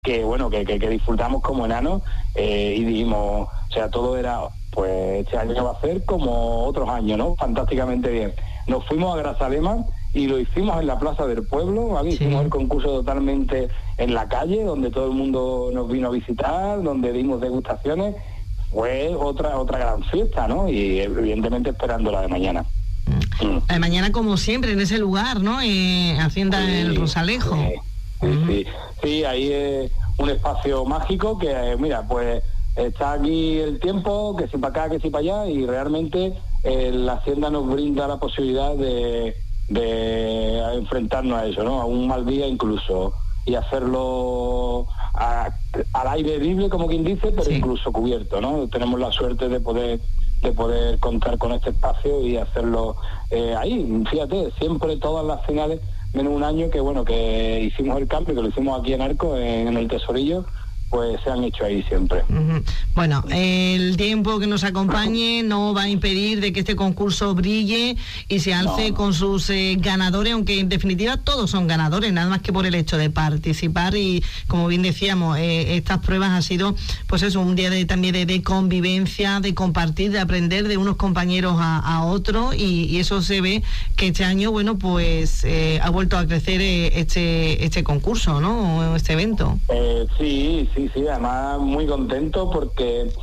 que bueno, que disfrutamos como enanos, y dijimos, o sea, todo era, pues este año va a ser como otros años, ¿no? Fantásticamente bien. Nos fuimos a Grazalema y lo hicimos en la plaza del pueblo, ¿vale? Sí. Hicimos el concurso totalmente en la calle, donde todo el mundo nos vino a visitar, donde dimos degustaciones. Fue otra gran fiesta, ¿no? Y evidentemente esperando la de mañana. La de mañana, como siempre, en ese lugar, ¿no? Hacienda El Rosalejo. Sí, ahí es un espacio mágico que, mira, pues está aquí el tiempo, que si para acá, que si para allá, y realmente la Hacienda nos brinda la posibilidad de enfrentarnos a eso, ¿no? A un mal día incluso, y hacerlo al aire libre, como quien dice, pero incluso cubierto, ¿no? Tenemos la suerte de poder contar con este espacio y hacerlo ahí. Fíjate, siempre todas las finales, menos un año que bueno, que hicimos el cambio, que lo hicimos aquí en Arco, en el Tesorillo, pues se han hecho ahí siempre. Bueno, el tiempo que nos acompañe no va a impedir de que este concurso brille y se alce con sus ganadores, aunque en definitiva todos son ganadores, nada más que por el hecho de participar. Y como bien decíamos, estas pruebas ha sido, pues eso, un día también de convivencia, de compartir, de aprender de unos compañeros a otros, y eso se ve que este año, bueno, pues ha vuelto a crecer este concurso, ¿no? Este evento. Sí, además muy contento porque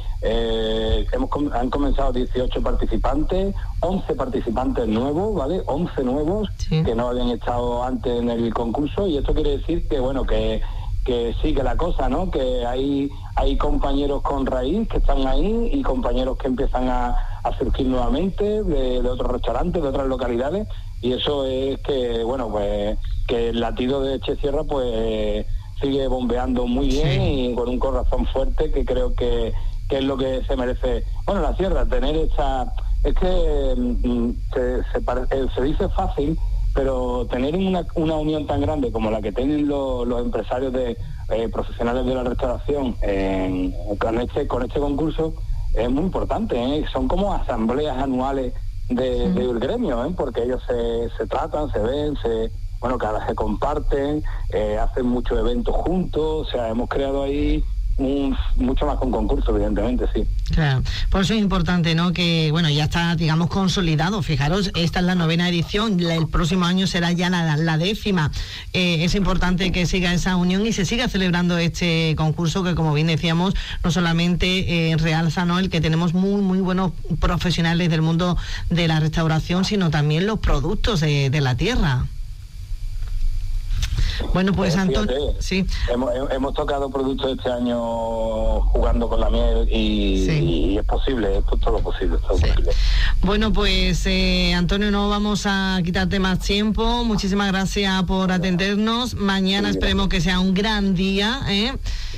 han comenzado 18 participantes, 11 participantes nuevos, ¿vale? 11 nuevos que no habían estado antes en el concurso, y esto quiere decir que, bueno, que sigue la cosa, ¿no? Que hay compañeros con raíz que están ahí y compañeros que empiezan a surgir nuevamente de otros restaurantes, de otras localidades, y eso es que, bueno, pues que el latido de Echesierra, pues sigue bombeando muy bien y con un corazón fuerte, que creo que es lo que se merece. Bueno, la sierra, tener esta... Es que se dice fácil, pero tener una unión tan grande como la que tienen los empresarios profesionales de la restauración con este concurso es muy importante, ¿eh? Son como asambleas anuales del gremio, ¿eh? Porque ellos se tratan, se ven, bueno, cada vez se comparten, hacen muchos eventos juntos, o sea, hemos creado ahí mucho más que un concurso, evidentemente, sí. Claro, por eso es importante, ¿no? Que, bueno, ya está, digamos, consolidado. Fijaros, esta es la 9ª edición, el próximo año será ya la 10ª. Es importante que siga esa unión y se siga celebrando este concurso que, como bien decíamos, no solamente realza, ¿no?, el que tenemos muy buenos profesionales del mundo de la restauración, sino también los productos de la tierra. Bueno, pues Antonio, sí. Hemos tocado productos este año jugando con la miel y es posible, es todo lo posible. Bueno, pues Antonio, no vamos a quitarte más tiempo. Muchísimas gracias por atendernos. Mañana esperemos que sea un gran día, ¿eh?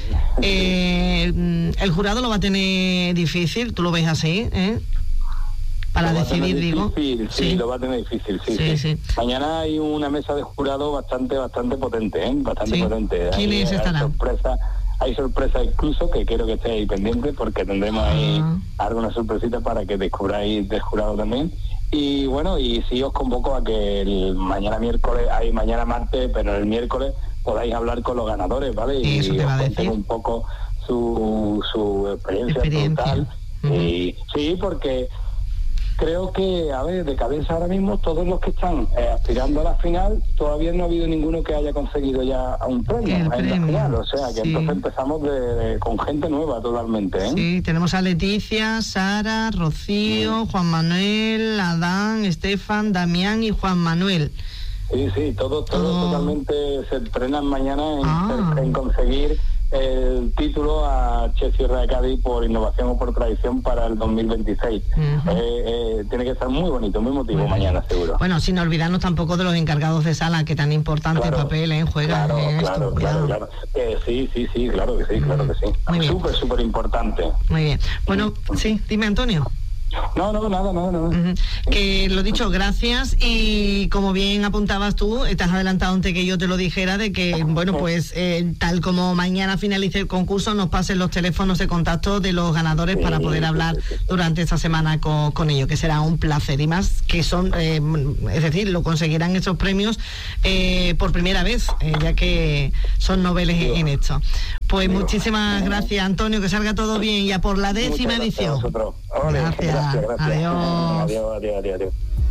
El jurado lo va a tener difícil, tú lo ves así, ¿eh? Para decidir, digo. Sí, lo va a tener difícil, sí. Mañana hay una mesa de jurado bastante potente, ¿eh? Potente. ¿Quiénes estarán? Hay sorpresa incluso, que quiero que estéis pendientes, porque tendremos ahí alguna sorpresita para que descubráis del jurado también. Y bueno, y sí os convoco a que mañana martes, pero el miércoles podáis hablar con los ganadores, ¿vale? Y os cuenten un poco su experiencia total. Y sí, porque creo que, a ver, de cabeza ahora mismo, todos los que están aspirando a la final, todavía no ha habido ninguno que haya conseguido ya un premio en la final. O sea, que entonces empezamos con gente nueva totalmente, ¿eh? Sí, tenemos a Leticia, Sara, Rocío, Juan Manuel, Adán, Estefan, Damián y Juan Manuel. Sí, todos totalmente se entrenan mañana en conseguir el título a Echesierra de Cádiz por innovación o por tradición para el 2026. Tiene que estar muy bonito, muy emotivo mañana, seguro. Bueno, sin olvidarnos tampoco de los encargados de sala, que tan importante papel juegan. Claro. Sí, claro que sí. Muy bien. Súper importante. Muy bien. Bueno, sí, dime, Antonio. No, nada. Que lo dicho, gracias, y como bien apuntabas tú, estás adelantado antes que yo te lo dijera, de que, bueno, pues tal como mañana finalice el concurso, nos pasen los teléfonos de contacto de los ganadores para poder hablar durante esta semana con ellos, que será un placer, y más que son, es decir, lo conseguirán esos premios por primera vez, ya que son noveles en esto. Pues muchísimas gracias, Antonio, que salga todo bien, ya por la 10ª edición. Gracias. Adiós. Adiós.